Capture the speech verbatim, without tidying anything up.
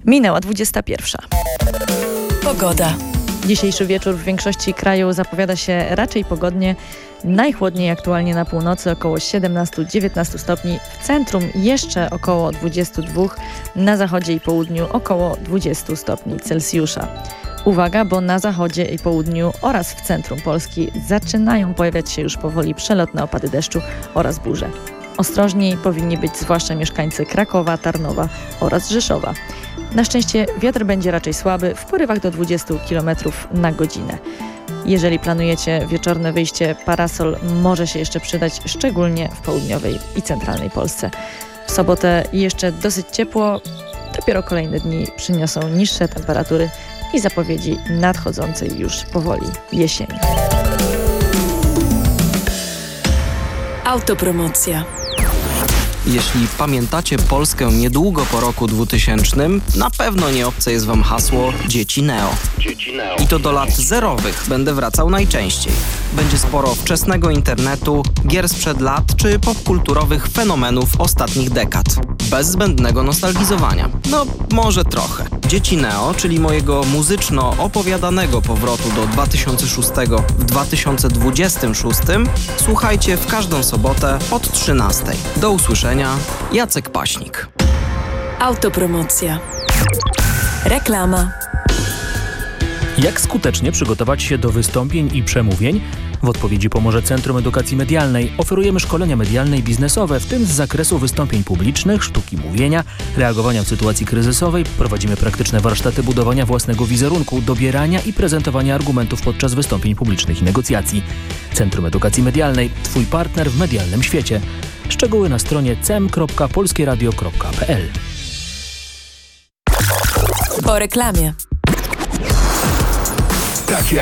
Minęła dwudziesta pierwsza. Pogoda. Dzisiejszy wieczór w większości kraju zapowiada się raczej pogodnie. Najchłodniej aktualnie na północy, około siedemnaście do dziewiętnastu stopni. W centrum jeszcze około dwadzieścia dwa, na zachodzie i południu około dwadzieścia stopni Celsjusza. Uwaga, bo na zachodzie i południu oraz w centrum Polski zaczynają pojawiać się już powoli przelotne opady deszczu oraz burze. Ostrożni powinni być zwłaszcza mieszkańcy Krakowa, Tarnowa oraz Rzeszowa. Na szczęście wiatr będzie raczej słaby, w porywach do dwudziestu kilometrów na godzinę. Jeżeli planujecie wieczorne wyjście, parasol może się jeszcze przydać, szczególnie w południowej i centralnej Polsce. W sobotę jeszcze dosyć ciepło, dopiero kolejne dni przyniosą niższe temperatury i zapowiedzi nadchodzącej już powoli jesieni. Autopromocja. Jeśli pamiętacie Polskę niedługo po roku dwutysięcznym, na pewno nie obce jest wam hasło Dzieci Neo. I to do lat zerowych będę wracał najczęściej. Będzie sporo wczesnego internetu, gier sprzed lat czy popkulturowych fenomenów ostatnich dekad. Bez zbędnego nostalgizowania. No, może trochę. Dzieci Neo, czyli mojego muzyczno-opowiadanego powrotu do dwa tysiące szóstego w dwa tysiące dwudziestym szóstym, słuchajcie w każdą sobotę od trzynastej. Do usłyszenia. Jacek Paśnik. Autopromocja. Reklama. Jak skutecznie przygotować się do wystąpień i przemówień? W odpowiedzi pomoże Centrum Edukacji Medialnej. Oferujemy szkolenia medialne i biznesowe, w tym z zakresu wystąpień publicznych, sztuki mówienia, reagowania w sytuacji kryzysowej. Prowadzimy praktyczne warsztaty budowania własnego wizerunku, dobierania i prezentowania argumentów podczas wystąpień publicznych i negocjacji. Centrum Edukacji Medialnej. Twój partner w medialnym świecie. Szczegóły na stronie cem kropka polskie radio kropka p l. Po reklamie. Tak jak